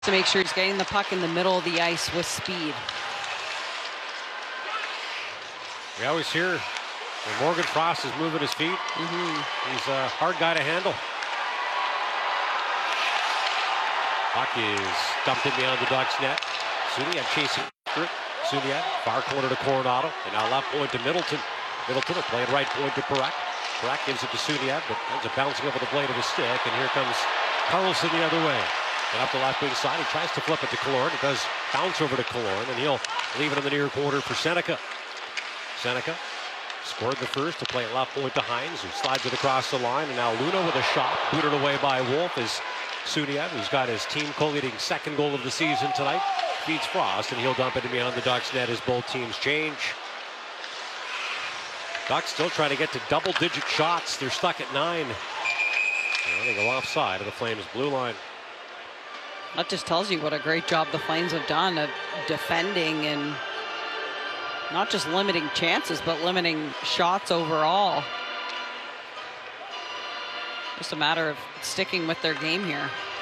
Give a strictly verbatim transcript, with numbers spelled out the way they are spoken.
to make sure he's getting the puck in the middle of the ice with speed. We always hear when Morgan Frost is moving his feet, Mm-hmm. he's a hard guy to handle. Puck is dumped in beyond the Ducks net. Suniat chasing through it. Suniat, far corner to Coronado. And now left point to Middleton. Middleton will play it right point to Parak. Parak gives it to Suniat, but ends up bouncing over the blade of his stick. And here comes Carlson the other way. And up the left wing side, he tries to flip it to Killorn. It does bounce over to Killorn, and he'll leave it in the near corner for Seneca. Seneca scored the first to play it left point to Hines, who slides it across the line. And now Luna with a shot, booted away by Wolf, is Suniat, who's got his team co-leading second goal of the season tonight, feeds Frost, and he'll dump it beyond the Ducks net as both teams change. Ducks still trying to get to double-digit shots. They're stuck at nine. And they go offside of the Flames' blue line. That just tells you what a great job the Flames have done of defending and not just limiting chances, but limiting shots overall. Just a matter of sticking with their game here.